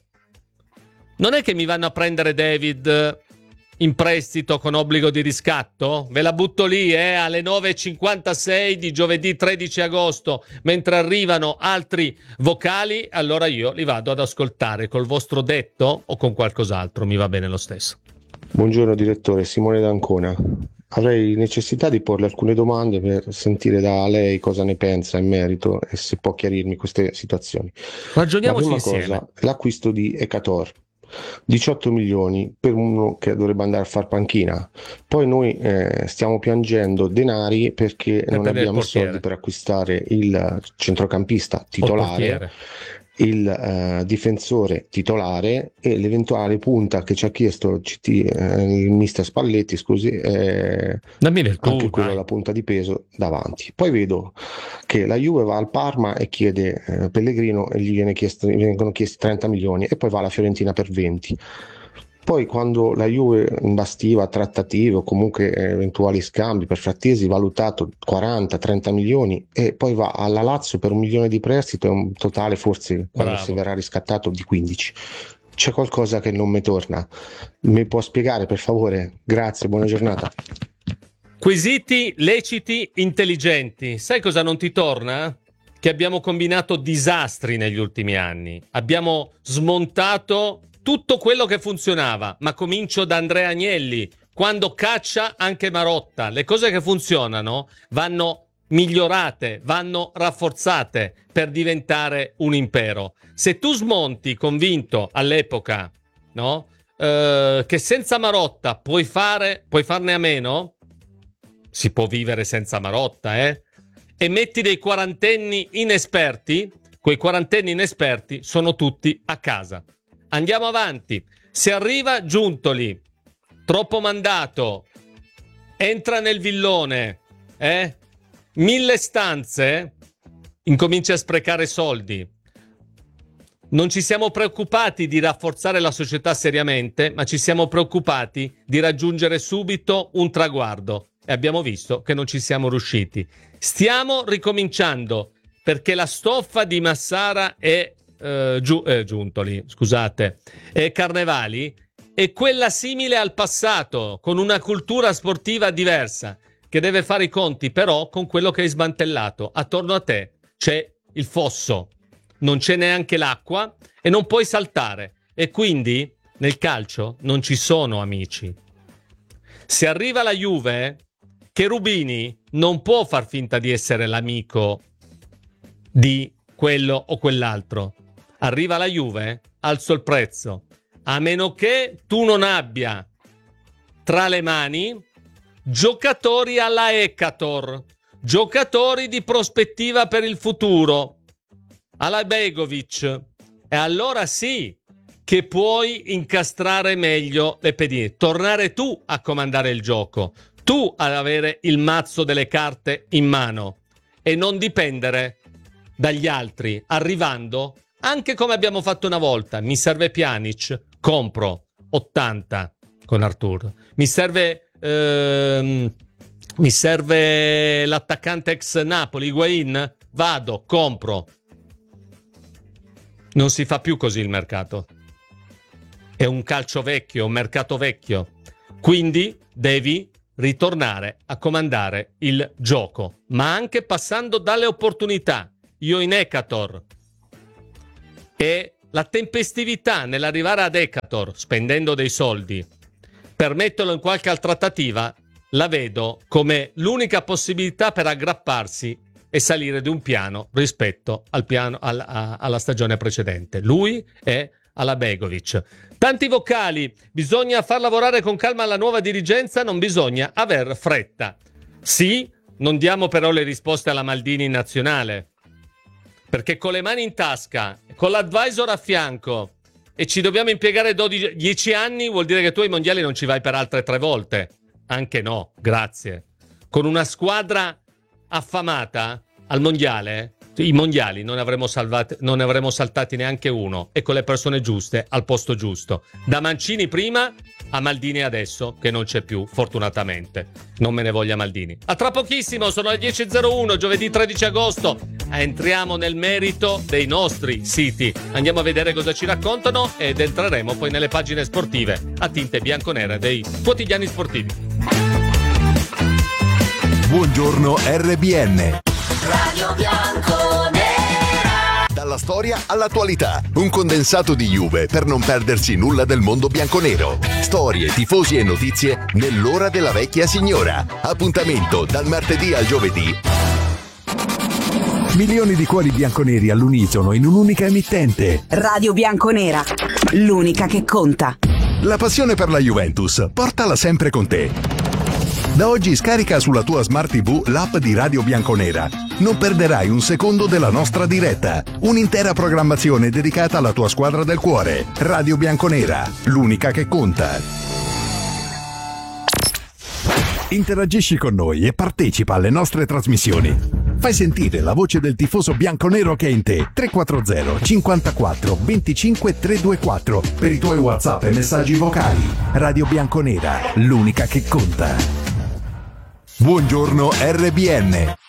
Non è che mi vanno a prendere David in prestito con obbligo di riscatto? Ve la butto lì, eh, alle nove e cinquantasei di giovedì tredici agosto, mentre arrivano altri vocali, allora io li vado ad ascoltare col vostro detto o con qualcos'altro, mi va bene lo stesso. Buongiorno direttore, Simone D'Ancona. Avrei necessità di porle alcune domande per sentire da lei cosa ne pensa in merito e se può chiarirmi queste situazioni. Ragioniamoci La prima insieme. cosa, l'acquisto di Ekator. diciotto milioni per uno che dovrebbe andare a far panchina. Poi noi eh, stiamo piangendo denari perché Per non prendere il abbiamo portiere. soldi per acquistare il centrocampista titolare, portiere. il eh, difensore titolare e l'eventuale punta che ci ha chiesto il, C T, eh, il mister Spalletti, scusi, eh, Dammi del tu, anche quello dai. la punta di peso davanti. Poi vedo che la Juve va al Parma e chiede eh, Pellegrino e gli viene chiesto, gli vengono chiesti trenta milioni e poi va alla Fiorentina per venti. Poi quando la Juve imbastiva trattative o comunque eh, eventuali scambi per Frattesi, valutato quaranta trenta milioni e poi va alla Lazio per un milione di prestito e un totale forse quando Bravo. si verrà riscattato di quindici. C'è qualcosa che non mi torna. Mi può spiegare per favore? Grazie, buona giornata. Quesiti leciti intelligenti. Sai cosa non ti torna? Che abbiamo combinato disastri negli ultimi anni. Abbiamo smontato tutto quello che funzionava, ma comincio da Andrea Agnelli, quando caccia anche Marotta. Le cose che funzionano vanno migliorate, vanno rafforzate per diventare un impero. Se tu smonti convinto all'epoca, no? Eh, che senza Marotta puoi fare, puoi farne a meno, si può vivere senza Marotta, eh? E metti dei quarantenni inesperti, quei quarantenni inesperti sono tutti a casa. Andiamo avanti. Se arriva Giuntoli, troppo mandato, entra nel villone, eh? Mille stanze, incomincia a sprecare soldi. Non ci siamo preoccupati di rafforzare la società seriamente, ma ci siamo preoccupati di raggiungere subito un traguardo e abbiamo visto che non ci siamo riusciti. Stiamo ricominciando perché la stoffa di Massara e eh, Giu- eh, Giuntoli, scusate, e Carnevali è quella simile al passato, con una cultura sportiva diversa, che deve fare i conti però con quello che hai smantellato. Attorno a te c'è il fosso, non c'è neanche l'acqua e non puoi saltare. E quindi nel calcio non ci sono amici. Se arriva la Juve, Cherubini non può far finta di essere l'amico di quello o quell'altro. Arriva la Juve, alzo il prezzo. A meno che tu non abbia tra le mani giocatori alla Ekator, giocatori di prospettiva per il futuro, alla Begovic, e allora sì che puoi incastrare meglio le pedine, tornare tu a comandare il gioco, tu ad avere il mazzo delle carte in mano e non dipendere dagli altri, arrivando anche come abbiamo fatto una volta. Mi serve Pjanic, compro ottanta con Arthur. Mi serve ehm, mi serve l'attaccante ex Napoli, Higuain, vado, compro. Non si fa più così il mercato. È un calcio vecchio, un mercato vecchio. Quindi devi ritornare a comandare il gioco, ma anche passando dalle opportunità. Io in Ekator e la tempestività nell'arrivare ad Ekator spendendo dei soldi per metterlo in qualche altra trattativa la vedo come l'unica possibilità per aggrapparsi e salire di un piano rispetto al piano, al, a, alla stagione precedente. Lui è Alabegovic. Tanti vocali, bisogna far lavorare con calma la nuova dirigenza, non bisogna aver fretta. Sì, non diamo però le risposte alla Maldini in nazionale, perché con le mani in tasca, con l'advisor a fianco e ci dobbiamo impiegare dodici, dieci anni, vuol dire che tu ai mondiali non ci vai per altre tre volte. Anche no, grazie. Con una squadra affamata al mondiale, i mondiali non avremmo salvati, non ne avremmo saltati neanche uno, e con le persone giuste al posto giusto. Da Mancini prima a Maldini adesso, che non c'è più, fortunatamente. Non me ne voglia Maldini. A tra pochissimo, sono le dieci e zero uno, giovedì tredici agosto. Entriamo nel merito dei nostri siti. Andiamo a vedere cosa ci raccontano ed entreremo poi nelle pagine sportive a tinte bianconere dei quotidiani sportivi. Buongiorno R B N. Radio Bianconera. Dalla storia all'attualità, un condensato di Juve per non perdersi nulla del mondo bianconero. Storie, tifosi e notizie nell'ora della vecchia signora. Appuntamento dal martedì al giovedì. Milioni di cuori bianconeri all'unisono in un'unica emittente. Radio Bianconera, l'unica che conta. La passione per la Juventus, portala sempre con te. Da oggi scarica sulla tua Smart tivù l'app di Radio Bianconera. Non perderai un secondo della nostra diretta. Un'intera programmazione dedicata alla tua squadra del cuore. Radio Bianconera, l'unica che conta. Interagisci con noi e partecipa alle nostre trasmissioni. Fai sentire la voce del tifoso bianconero che è in te. tre quattro zero cinquantaquattro venticinque trecentoventiquattro per i tuoi WhatsApp e messaggi vocali. Radio Bianconera, l'unica che conta. Buongiorno R B N.